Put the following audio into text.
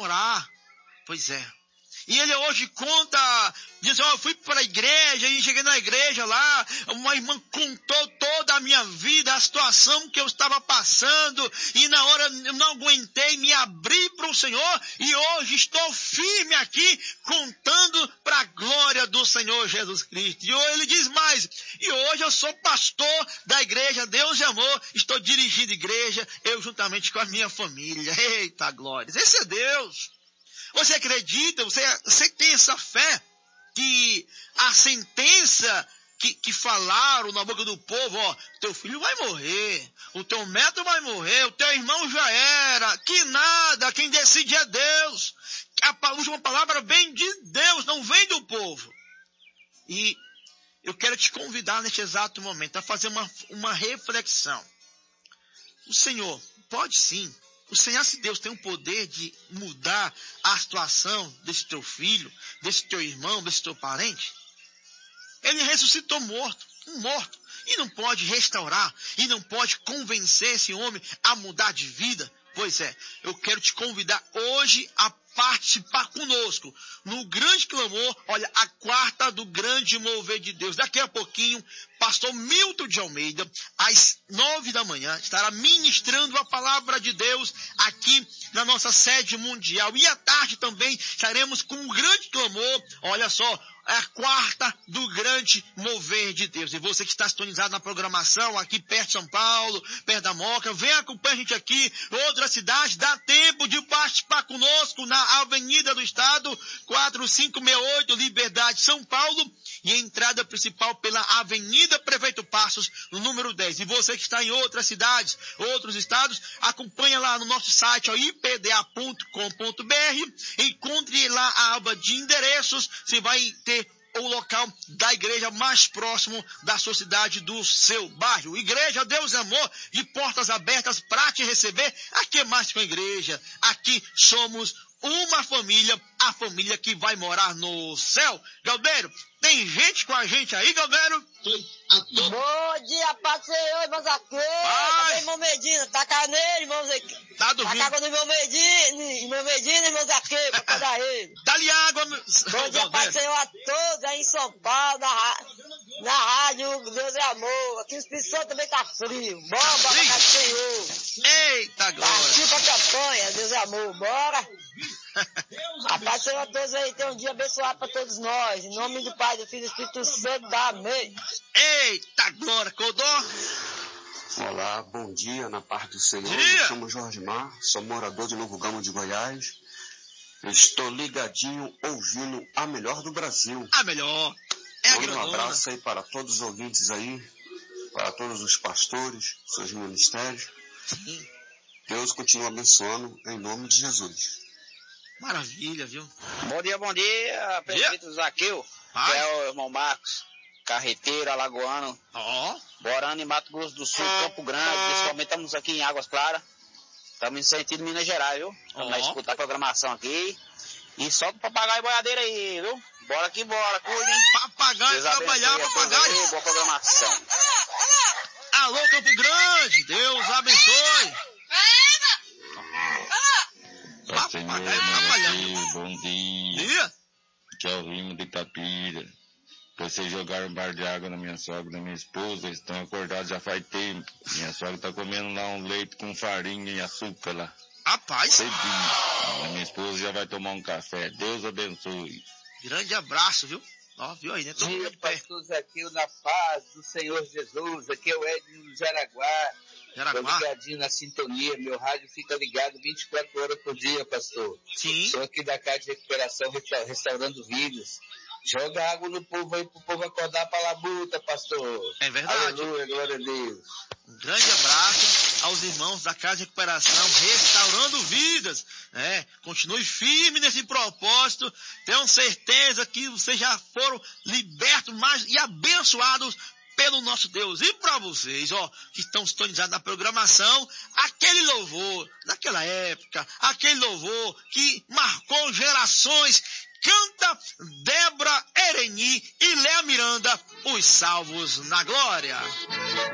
restaurar. Pois é. E ele hoje conta, diz, eu fui para a igreja e cheguei na igreja lá, uma irmã contou toda a minha vida, a situação que eu estava passando, e na hora eu não aguentei, me abri para o Senhor, e hoje estou firme aqui, contando para a glória do Senhor Jesus Cristo. E ele diz mais, e hoje eu sou pastor da igreja Deus e Amor, estou dirigindo igreja, eu juntamente com a minha família. Eita glória, esse é Deus. Você acredita, você tem essa fé que a sentença que falaram na boca do povo, ó, teu filho vai morrer, o teu neto vai morrer, o teu irmão já era, que nada, quem decide é Deus. A última palavra vem de Deus, não vem do povo. E eu quero te convidar neste exato momento a fazer uma reflexão. O Senhor pode sim. O Senhor, se Deus tem o poder de mudar a situação desse teu filho, desse teu irmão, desse teu parente, ele ressuscitou morto, e não pode restaurar, e não pode convencer esse homem a mudar de vida. Pois é, eu quero te convidar hoje a participar conosco no grande clamor, olha, a quarta do grande mover de Deus. Daqui a pouquinho, pastor Milton de Almeida, às 9 da manhã, estará ministrando a palavra de Deus aqui na nossa sede mundial. E à tarde também estaremos com um grande clamor, olha só, é a quarta do grande mover de Deus. E você que está sintonizado na programação, aqui perto de São Paulo, perto da Moca, vem acompanhar a gente aqui, outra cidade, dá tempo de participar conosco na Avenida do Estado, 4568, Liberdade, São Paulo, e a entrada principal pela Avenida Prefeito Passos, no número 10. E você que está em outras cidades, outros estados, acompanha lá no nosso site, ó, ipda.com.br, encontre lá a aba de endereços, você vai ter o local da igreja mais próximo da sua cidade, do seu bairro. Igreja Deus e Amor, de portas abertas para te receber. Aqui é mais que uma igreja, aqui somos uma família, a família que vai morar no céu. Galdeiro, tem gente com a gente aí, Galdeiro? Bom dia, Pai do Senhor, irmãos aqui. Cadê irmão Medina? Taca nele, irmãos aqui. Tá dormindo? Taca no irmão Medina, irmãos aqui, pra acordar ele. Dá-lhe água, meu... Bom dia, Pai do Senhor a todos aí em São Paulo, na rádio Deus é Amor. Aqui o Espírito Santo também tá frio. Bora pra casa do Senhor. Eita, glória. Partiu pra campanha, Deus é Amor, bora. A paz do Senhor a todos aí, tem um dia abençoado para todos nós. Em nome do Pai, do Filho e do Espírito Santo, amém. Eita, glória, Codó. Olá, bom dia, na paz do Senhor. Dia. Eu chamo Jorge Mar, sou morador de Novo Gama de Goiás. Estou ligadinho, ouvindo a melhor do Brasil. A melhor. É a grandona. Um abraço aí para todos os ouvintes aí, para todos os pastores, seus ministérios. Sim. Deus continua abençoando em nome de Jesus. Maravilha, viu? Bom dia, presbítero Zaqueu, que é o irmão Marcos, carreteiro, alagoano, morando em Mato Grosso do Sul, Campo Grande, principalmente estamos aqui em Águas Claras, estamos em sentido Minas Gerais, viu? Vamos escutar a programação aqui, e solta o papagaio e boiadeira aí, viu? Bora que bora, cuidem. Papagaio, trabalhar, papagaio. Aí, boa programação. Alô, Campo Grande, Deus abençoe. Bom dia. Que é o Rimo de Itapira. Vocês jogaram um bar de água na minha sogra e na minha esposa. Eles estão acordados já faz tempo. Minha sogra está comendo lá um leite com farinha e açúcar lá. Rapaz. Cedinho. A minha esposa já vai tomar um café. Deus abençoe. Grande abraço, viu? Ó, viu aí, né? Todo mundo pastor Zaqueu, na paz do Senhor Jesus. Aqui é o Edno do Jaraguá. Estou ligadinho na sintonia, meu rádio fica ligado 24 horas por dia, pastor. Sim. Sou aqui da Casa de Recuperação, restaurando vidas. Joga água no povo aí pro povo acordar pra labuta, pastor. É verdade. Aleluia, glória a Deus. Um grande abraço aos irmãos da Casa de Recuperação, restaurando vidas. Continue firme nesse propósito. Tenham certeza que vocês já foram libertos e abençoados pelo nosso Deus. E para vocês, que estão sintonizados na programação, aquele louvor daquela época, aquele louvor que marcou gerações, canta Débora Ereni e Léa Miranda, os salvos na glória.